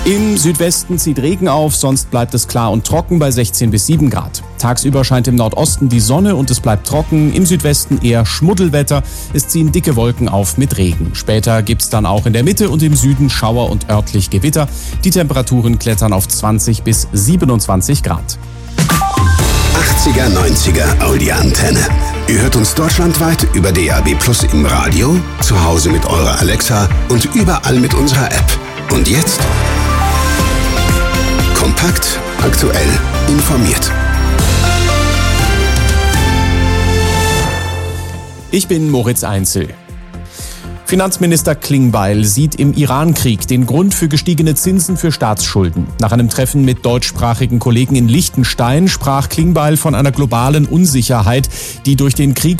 Im Südwesten zieht Regen auf, sonst bleibt es klar und trocken bei 16 bis 7 Grad. Tagsüber scheint im Nordosten die Sonne und es bleibt trocken, im Südwesten eher Schmuddelwetter. Es ziehen dicke Wolken auf mit Regen. Später gibt's dann auch in der Mitte und im Süden Schauer und örtlich Gewitter. Die Temperaturen klettern auf 20 bis 27 Grad. 80er, 90er Audi-Antenne. Ihr hört uns deutschlandweit über DAB+ im Radio, zu Hause mit eurer Alexa und überall mit unserer App. Und jetzt? Kompakt, aktuell, informiert. Ich bin Moritz Einzel. Finanzminister Klingbeil sieht im Iran-Krieg den Grund für gestiegene Zinsen für Staatsschulden. Nach einem Treffen mit deutschsprachigen Kollegen in Liechtenstein sprach Klingbeil von einer globalen Unsicherheit, die durch den Krieg